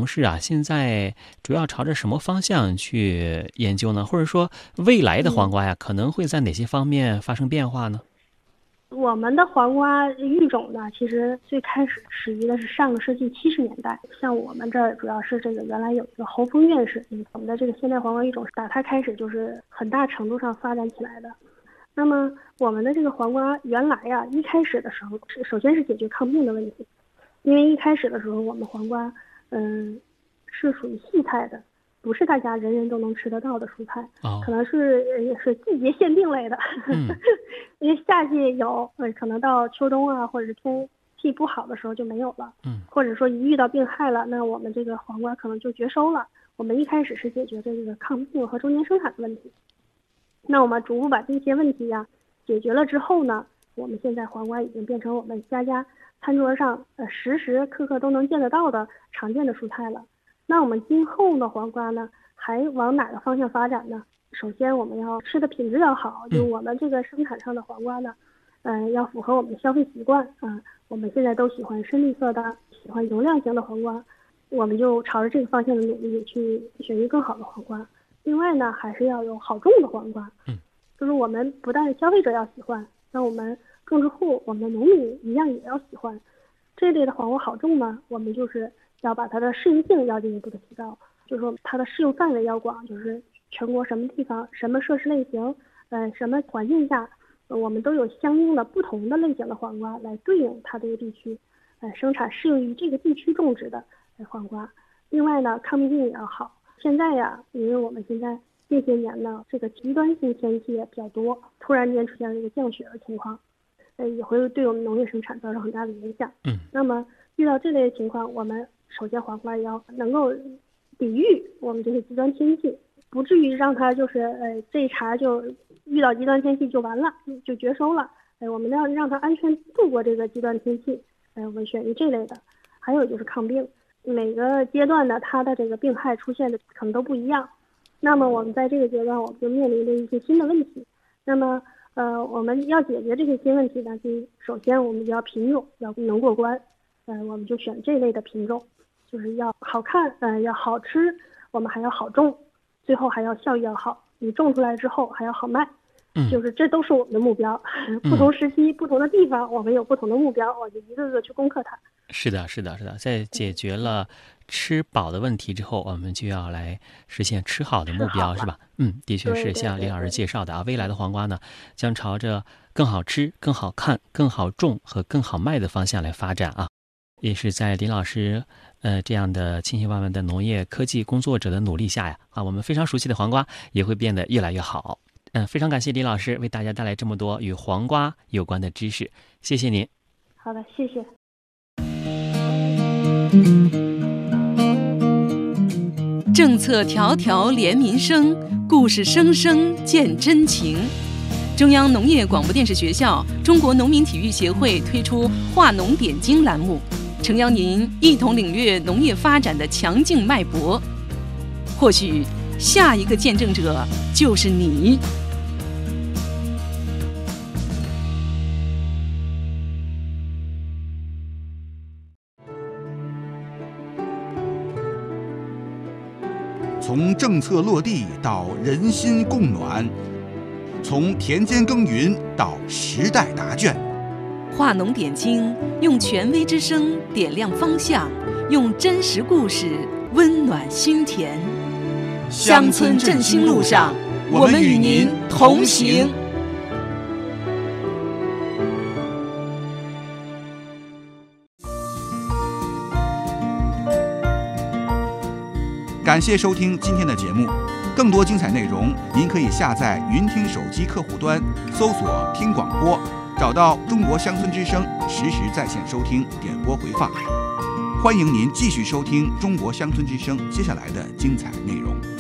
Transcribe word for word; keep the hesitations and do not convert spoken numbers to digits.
同事啊，现在主要朝着什么方向去研究呢？或者说未来的黄瓜呀，可能会在哪些方面发生变化呢？ 我们的黄瓜育种呢，其实最开始始于的是上个世纪七十年代。像我们这儿主要是这个原来有一个侯峰院士，我们的这个现代黄瓜育种打它开始就是很大程度上发展起来的。那么我们的这个黄瓜原来呀、啊，一开始的时候，首先是解决抗病的问题，因为一开始的时候我们黄瓜，嗯，是属于细菜的。不是大家人人都能吃得到的蔬菜，哦、可能是也是季节限定类的，嗯、因为夏季有，呃，可能到秋冬啊，或者是天气不好的时候就没有了，嗯，或者说一遇到病害了，那我们这个黄瓜可能就绝收了。我们一开始是解决这个抗病和中间生产的问题，那我们逐步把这些问题呀、啊、解决了之后呢，我们现在黄瓜已经变成我们家家餐桌上呃时时刻刻都能见得到的常见的蔬菜了。那我们今后的黄瓜呢，还往哪个方向发展呢？首先，我们要吃的品质要好，就我们这个生产上的黄瓜呢，嗯、呃，要符合我们的消费习惯啊、呃。我们现在都喜欢深绿色的，喜欢容量型的黄瓜，我们就朝着这个方向的努力去选育更好的黄瓜。另外呢，还是要有好种的黄瓜，嗯，就是我们不但消费者要喜欢，那我们种植户、我们的农民一样也要喜欢。这类的黄瓜好种呢，我们就是要把它的适应性要进一步的提高，就是说它的适用范围要广，就是全国什么地方、什么设施类型，呃，什么环境下，呃，我们都有相应的不同的类型的黄瓜来对应它这个地区，呃，生产适用于这个地区种植的黄瓜。另外呢，抗病也要好。现在呀，因为我们现在这些年呢，这个极端性天气也比较多，突然间出现了一个降雪的情况，呃，也会对我们农业生产造成很大的影响。嗯，那么遇到这类情况，我们首先黄瓜要能够抵御我们这些极端天气，不至于让它就是呃这一茬就遇到极端天气就完了，就绝收了。呃，我们要让它安全度过这个极端天气，呃，我们选育这类的。还有就是抗病，每个阶段呢，它的这个病害出现的可能都不一样。那么我们在这个阶段，我们就面临着一些新的问题。那么呃，我们要解决这些新问题呢，就首先我们就要品种要能过关，呃，我们就选这类的品种。就是要好看，呃，要好吃，我们还要好种，最后还要效益要好。你种出来之后还要好卖，嗯，就是这都是我们的目标。嗯、不同时期、不同的地方，我们有不同的目标，我就一个个去攻克它。 是的，是的，是的，在解决了吃饱的问题之后，我们就要来实现吃好的目标，是吧？嗯，的确是像李老师介绍的啊，未来的黄瓜呢，将朝着更好吃、更好看、更好种和更好卖的方向来发展啊。也是在林老师呃这样的千千万万的农业科技工作者的努力下呀，啊，我们非常熟悉的黄瓜也会变得越来越好。嗯、呃，非常感谢林老师为大家带来这么多与黄瓜有关的知识，谢谢您。 好的，谢谢。 政策条条连民生，故事声声见真情。中央农业广播电视学校、中国农民体育协会推出话农点睛栏目，诚邀您一同领略农业发展的强劲脉搏。或许下一个见证者就是你。 从政策落地到人心共暖，从田间耕耘到时代答卷， 话农点睛，用权威之声点亮方向，用真实故事温暖心田。乡村振兴路上，我们与您同行。 感谢收听今天的节目，更多精彩内容您可以下载云听手机客户端，搜索听广播，找到中国乡村之声，实时在线收听点播回放。欢迎您继续收听中国乡村之声接下来的精彩内容。